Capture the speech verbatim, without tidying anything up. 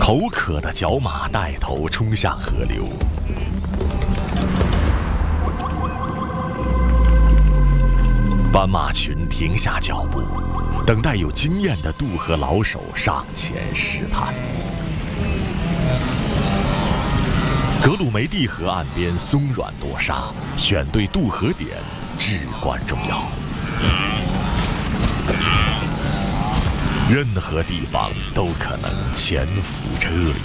口渴的角马带头冲向河流。斑马群停下脚步，等待有经验的渡河老手上前试探。格鲁梅蒂河岸边松软多沙，选对渡河点至关重要。任何地方都可能潜伏这里。